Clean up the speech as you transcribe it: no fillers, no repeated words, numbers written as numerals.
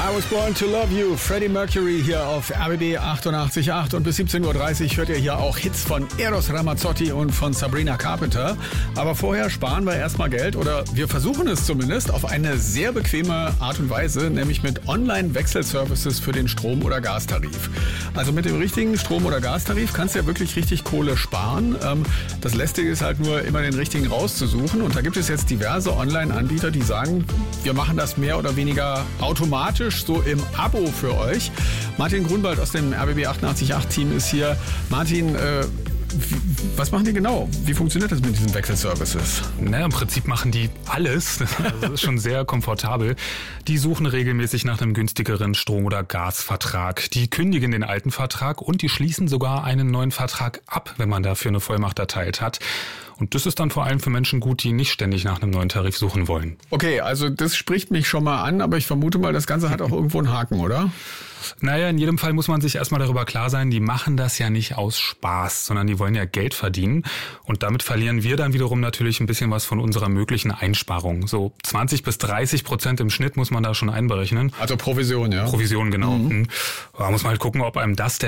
I was born to love you, Freddie Mercury hier auf RBB 88.8 und bis 17.30 Uhr hört ihr hier auch Hits von Eros Ramazzotti und von Sabrina Carpenter. Aber vorher sparen wir erstmal Geld oder wir versuchen es zumindest auf eine sehr bequeme Art und Weise, nämlich mit Online-Wechselservices für den Strom- oder Gastarif. Also mit dem richtigen Strom- oder Gastarif kannst du ja wirklich richtig Kohle sparen. Das Lästige ist halt nur immer den richtigen rauszusuchen und da gibt es jetzt diverse Online-Anbieter, die sagen, wir machen das mehr oder weniger automatisch, so im Abo für euch. Martin Grunwald aus dem RBB 88.8 Team ist hier. Martin, was machen die genau? Wie funktioniert das mit diesen Wechselservices? Naja, im Prinzip machen die alles. Das ist schon sehr komfortabel. Die suchen regelmäßig nach einem günstigeren Strom- oder Gasvertrag. Die kündigen den alten Vertrag und die schließen sogar einen neuen Vertrag ab, wenn man dafür eine Vollmacht erteilt hat. Und das ist dann vor allem für Menschen gut, die nicht ständig nach einem neuen Tarif suchen wollen. Okay, also das spricht mich schon mal an, aber ich vermute mal, das Ganze hat auch irgendwo einen Haken, oder? Naja, in jedem Fall muss man sich erstmal darüber klar sein, die machen das ja nicht aus Spaß, sondern die wollen ja Geld verdienen. Und damit verlieren wir dann wiederum natürlich ein bisschen was von unserer möglichen Einsparung. So 20-30% im Schnitt muss man da schon einberechnen. Also Provision, ja? Provision, genau. Da muss man halt gucken, ob einem das der